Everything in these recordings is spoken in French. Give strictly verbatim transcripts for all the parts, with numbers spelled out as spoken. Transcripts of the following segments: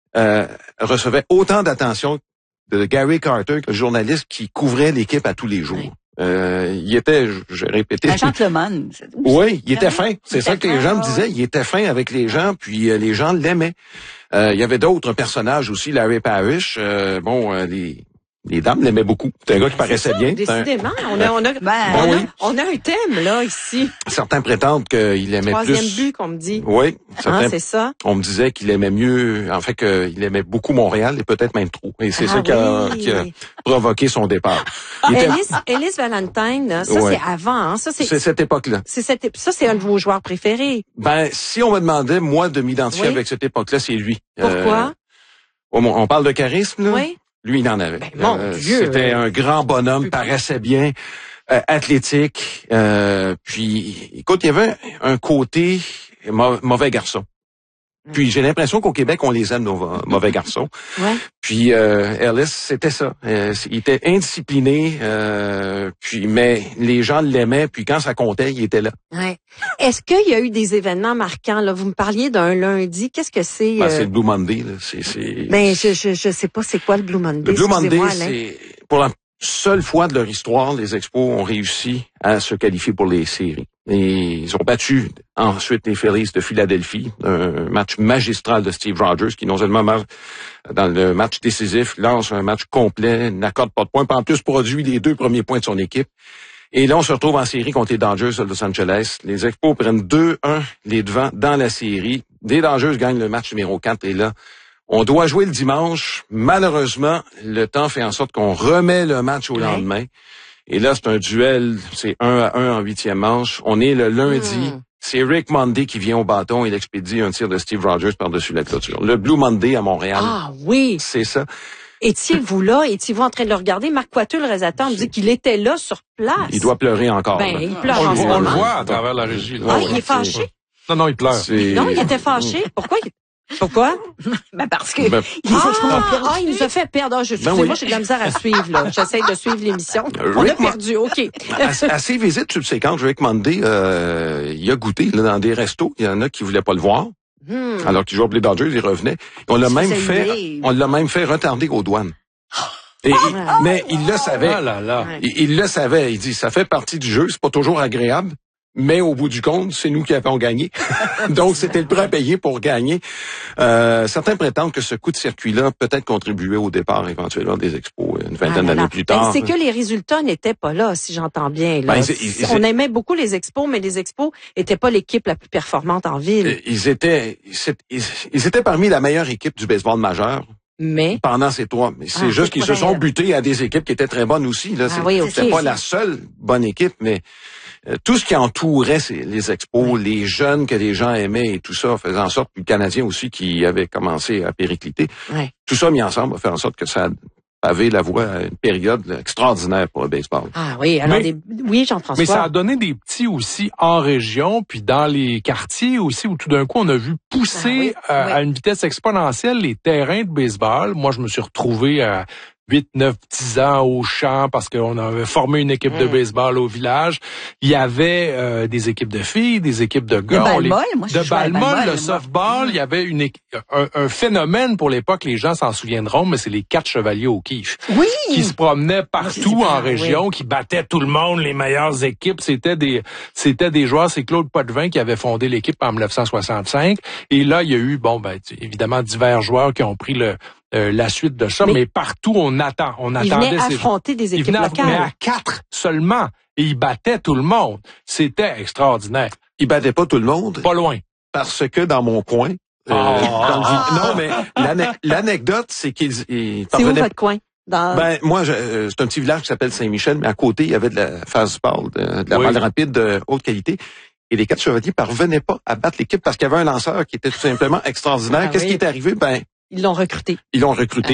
euh, recevait autant d'attention de Gary Carter, le journaliste qui couvrait l'équipe à tous les jours. Oui. Euh, il était, j'ai répété... Un gentleman. Oui, il était fin. C'est ça que les gens me disaient. Il était fin avec les gens, puis euh, les gens l'aimaient. Euh, il y avait d'autres personnages aussi, Larry Parrish. Euh, bon, euh, les... Les dames l'aimaient beaucoup. C'est un gars qui paraissait ça, bien. Décidément, on a, on a, ben, on, a oui. on a un thème, là, ici. Certains prétendent qu'il aimait Troisième plus... Troisième but, qu'on me dit. Oui. Certains... Ah, c'est ça. On me disait qu'il aimait mieux, en fait, qu'il aimait beaucoup Montréal et peut-être même trop. Et c'est ah, ça qui a, oui. qui a provoqué son départ. Ah, était... Ellis, Ellis Valentine, là, ça, ouais. c'est avant, hein. Ça, c'est... C'est cette époque-là. C'est cette, ça, c'est un de vos joueurs préférés. Ben, si on me demandait, moi, de m'identifier oui. avec cette époque-là, c'est lui. Pourquoi? Euh, on, on parle de charisme, là? Oui. Lui, il en avait. Ben, mon euh, Dieu. C'était un grand bonhomme, paraissait bien, euh, athlétique. Euh, puis, écoute, il y avait un côté mauvais garçon. Puis j'ai l'impression qu'au Québec, on les aime, nos mauvais garçons. Ouais. Puis euh, Ellis, c'était ça. Euh, il était indiscipliné, euh, puis mais les gens l'aimaient, puis quand ça comptait, il était là. Ouais. Est-ce qu'il y a eu des événements marquants, là? Vous me parliez d'un lundi. Qu'est-ce que c'est? Ben, euh... c'est le Blue Monday, là. C'est, c'est... Ben, je, je, je sais pas c'est quoi le Blue Monday. Le Blue Monday, Alain. c'est pour la seule fois de leur histoire, les Expos ont réussi à se qualifier pour les séries. Et ils ont battu ensuite les Phillies de Philadelphie, un match magistral de Steve Rogers qui non seulement dans le match décisif lance un match complet, n'accorde pas de points, puis en plus produit les deux premiers points de son équipe. Et là, on se retrouve en série contre les Dodgers de Los Angeles. Les Expos prennent deux un les devants dans la série. Les Dodgers gagnent le match numéro quatre et là, on doit jouer le dimanche. Malheureusement, le temps fait en sorte qu'on remet le match au ouais. lendemain. Et là, c'est un duel, c'est un à un en huitième manche. On est le lundi. Mmh. C'est Rick Monday qui vient au bâton. Il expédie un tir de Steve Rogers par-dessus la clôture. Le Blue Monday à Montréal. Ah oui! C'est ça. Étiez-vous là? Étiez-vous en train de le regarder? Marc Coiteux, le réalisateur, me dit qu'il était là sur place. Il doit pleurer encore. Ben, là. il pleure on, en ce on le moment. voit à travers la régie. Là. Ah, ouais, il est fâché? Non, non, il pleure. C'est... Non, il était fâché. Pourquoi? Il... Pourquoi? Ben parce que ben, il, ah, ah, il nous a fait perdre. Oh, je, ben oui. Moi, j'ai de la misère à suivre. Là. J'essaie de suivre l'émission. On Rick a perdu. OK. à, à ses visites subséquentes, Rick Monday, euh, il a goûté là, dans des restos. Il y en a qui voulaient pas le voir. Hmm. Alors qu'il jouait pour les Dodgers, il revenait. On l'a même fait. On l'a même fait retarder aux douanes. Et, ah, il, mais il le savait. Ah là là. Il, il le savait. Il dit, ça fait partie du jeu. C'est pas toujours agréable. Mais au bout du compte, c'est nous qui avons gagné. Donc, c'était le prêt à payer pour gagner. Euh, certains prétendent que ce coup de circuit-là peut-être contribué au départ éventuellement des Expos une vingtaine ah, d'années plus tard. Ben, c'est que les résultats n'étaient pas là, si j'entends bien. Là. Ben, c'est, c'est, On aimait beaucoup les Expos, mais les Expos n'étaient pas l'équipe la plus performante en ville. Ils étaient, ils, ils étaient parmi la meilleure équipe du baseball majeur. Mais pendant ces trois, mais c'est ah, juste c'est qu'ils se sont butés à des équipes qui étaient très bonnes aussi. Là, ah, oui, c'était okay. pas la seule bonne équipe, mais euh, tout ce qui entourait c'est les Expos, oui. les jeunes que les gens aimaient et tout ça faisait en sorte, puis le Canadien aussi qui avait commencé à péricliter. Oui. Tout ça mis ensemble a fait en sorte que ça avait la voie à une période là, extraordinaire pour le baseball. Ah oui, alors mais, des... oui, Jean-François. Mais ça a donné des petits aussi en région, puis dans les quartiers aussi, où tout d'un coup, on a vu pousser ah, oui, euh, oui. à une vitesse exponentielle les terrains de baseball. Moi, je me suis retrouvé à huit, neuf, dix ans au champ parce qu'on avait formé une équipe mmh. de baseball au village. Il y avait euh, des équipes de filles, des équipes de gars. De balle-molle, moi je De balle-molle, le moi. softball. Mmh. Il y avait une un, un phénomène pour l'époque, les gens s'en souviendront, mais c'est les quatre chevaliers au quiche. Oui! Qui se promenaient partout oui, en région, oui. qui battaient tout le monde, les meilleures équipes. C'était des c'était des joueurs. C'est Claude Potvin qui avait fondé l'équipe en dix-neuf cent soixante-cinq. Et là, il y a eu, bon, ben évidemment, divers joueurs qui ont pris le Euh, la suite de ça, mais, mais partout on attend, on il attendait venait affronter des équipes locales. Mais à quatre seulement, et il battait tout le monde. C'était extraordinaire. Il battait pas tout le monde. Pas loin. Parce que dans mon coin, oh. euh, dans le... non mais l'ane... l'anecdote c'est qu'ils ils c'est où votre coin? Dans... Ben moi, je, euh, c'est un petit village qui s'appelle Saint-Michel, mais à côté il y avait de la fastball, de, de la oui. balle rapide de haute qualité. Et les quatre chevaliers parvenaient pas à battre l'équipe parce qu'il y avait un lanceur qui était tout simplement extraordinaire. Ah, Qu'est-ce oui. qui est arrivé? Ben Ils l'ont recruté. Ils l'ont recruté.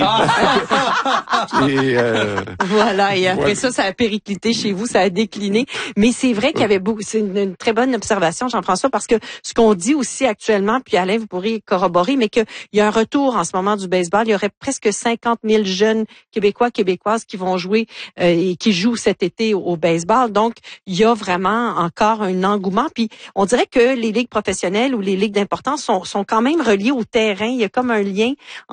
et euh... Voilà. Et après ouais. ça, ça a périclité chez vous, ça a décliné. Mais c'est vrai qu'il y avait beaucoup. C'est une, une très bonne observation, Jean-François, parce que ce qu'on dit aussi actuellement, puis Alain, vous pourriez corroborer, mais qu'il y a un retour en ce moment du baseball. Il y aurait presque cinquante mille jeunes Québécois, Québécoises qui vont jouer euh, et qui jouent cet été au, au baseball. Donc, il y a vraiment encore un engouement. Puis, on dirait que les ligues professionnelles ou les ligues d'importance sont, sont quand même reliées au terrain. Il y a comme un lien